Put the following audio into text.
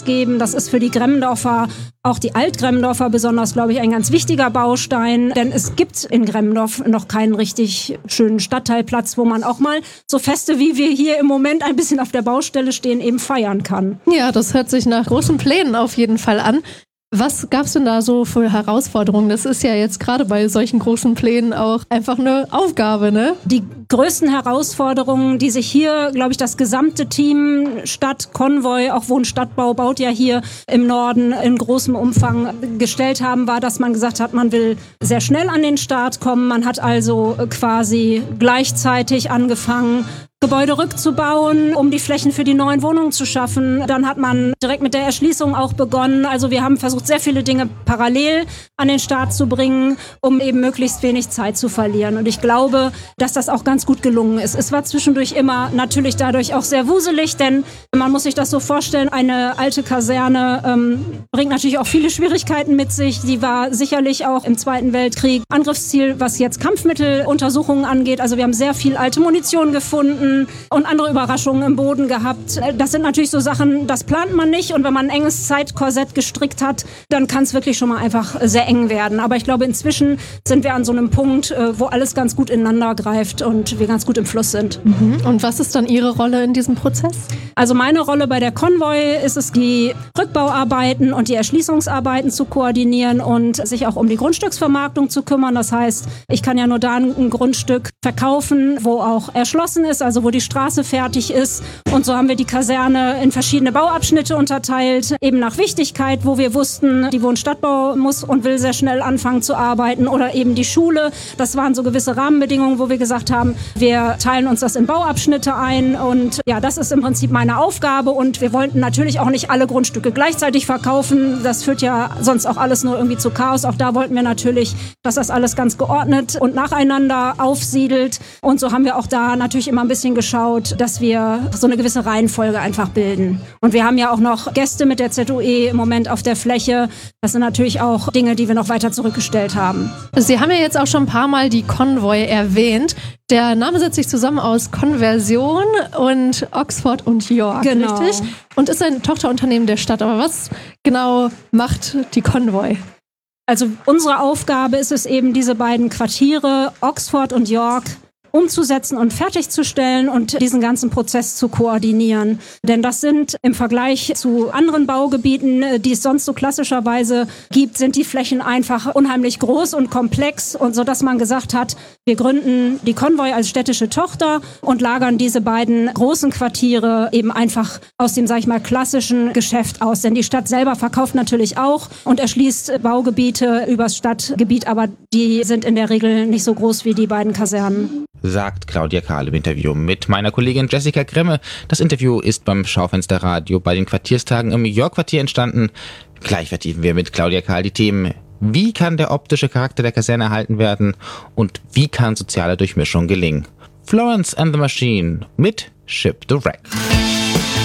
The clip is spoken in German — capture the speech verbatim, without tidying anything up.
Platz geben. Das ist für die Gremmendorfer, auch die Alt-Gremmendorfer besonders, glaube ich, ein ganz wichtiger Baustein. Denn es gibt in Gremmendorf noch keinen richtig schönen Stadtteilplatz, wo man auch mal so Feste, wie wir hier im Moment ein bisschen auf der Baustelle stehen, eben feiern kann. Ja, das hört sich nach großen Plänen auf jeden Fall an. Was gab es denn da so für Herausforderungen? Das ist ja jetzt gerade bei solchen großen Plänen auch einfach eine Aufgabe, ne? Die größten Herausforderungen, die sich hier, glaube ich, das gesamte Team Stadt Konvoi, auch Wohn-Stadtbau baut ja hier im Norden in großem Umfang gestellt haben, war, dass man gesagt hat, man will sehr schnell an den Start kommen. Man hat also quasi gleichzeitig angefangen, Gebäude rückzubauen, um die Flächen für die neuen Wohnungen zu schaffen. Dann hat man direkt mit der Erschließung auch begonnen. Also wir haben versucht, sehr viele Dinge parallel an den Start zu bringen, um eben möglichst wenig Zeit zu verlieren. Und ich glaube, dass das auch ganz gut gelungen ist. Es war zwischendurch immer natürlich dadurch auch sehr wuselig, denn man muss sich das so vorstellen, eine alte Kaserne ähm, bringt natürlich auch viele Schwierigkeiten mit sich. Die war sicherlich auch im Zweiten Weltkrieg Angriffsziel, was jetzt Kampfmitteluntersuchungen angeht. Also wir haben sehr viel alte Munition gefunden und andere Überraschungen im Boden gehabt. Das sind natürlich so Sachen, das plant man nicht. Und wenn man ein enges Zeitkorsett gestrickt hat, dann kann es wirklich schon mal einfach sehr eng werden. Aber ich glaube, inzwischen sind wir an so einem Punkt, wo alles ganz gut ineinander greift und wir ganz gut im Fluss sind. Mhm. Und was ist dann Ihre Rolle in diesem Prozess? Also meine Rolle bei der Konvoi ist es, die Rückbauarbeiten und die Erschließungsarbeiten zu koordinieren und sich auch um die Grundstücksvermarktung zu kümmern. Das heißt, ich kann ja nur da ein Grundstück verkaufen, wo auch erschlossen ist, also wo die Straße fertig ist. Und so haben wir die Kaserne in verschiedene Bauabschnitte unterteilt, eben nach Wichtigkeit, wo wir wussten, die Wohn-Stadtbau muss und will sehr schnell anfangen zu arbeiten, oder eben die Schule. Das waren so gewisse Rahmenbedingungen, wo wir gesagt haben, wir teilen uns das in Bauabschnitte ein, und ja, das ist im Prinzip meine Aufgabe. Und wir wollten natürlich auch nicht alle Grundstücke gleichzeitig verkaufen. Das führt ja sonst auch alles nur irgendwie zu Chaos. Auch da wollten wir natürlich, dass das alles ganz geordnet und nacheinander aufsiedelt. Und so haben wir auch da natürlich immer ein bisschen geschaut, dass wir so eine gewisse Reihenfolge einfach bilden. Und wir haben ja auch noch Gäste mit der Z U E im Moment auf der Fläche. Das sind natürlich auch Dinge, die wir noch weiter zurückgestellt haben. Sie haben ja jetzt auch schon ein paar Mal die Konvoi erwähnt. Der Name setzt sich zusammen aus Konversion und Oxford und York, genau. Richtig? Und ist ein Tochterunternehmen der Stadt. Aber was genau macht die Konvoi? Also unsere Aufgabe ist es eben, diese beiden Quartiere, Oxford und York, umzusetzen und fertigzustellen und diesen ganzen Prozess zu koordinieren. Denn das sind im Vergleich zu anderen Baugebieten, die es sonst so klassischerweise gibt, sind die Flächen einfach unheimlich groß und komplex, und so dass man gesagt hat, wir gründen die Konvoi als städtische Tochter und lagern diese beiden großen Quartiere eben einfach aus dem, sag ich mal, klassischen Geschäft aus. Denn die Stadt selber verkauft natürlich auch und erschließt Baugebiete übers Stadtgebiet, aber die sind in der Regel nicht so groß wie die beiden Kasernen. Sagt Claudia Kahl im Interview mit meiner Kollegin Jessica Grimme. Das Interview ist beim Schaufensterradio bei den Quartierstagen im York-Quartier entstanden. Gleich vertiefen wir mit Claudia Kahl die Themen: Wie kann der optische Charakter der Kaserne erhalten werden und wie kann soziale Durchmischung gelingen? Florence and the Machine mit Ship the Wreck.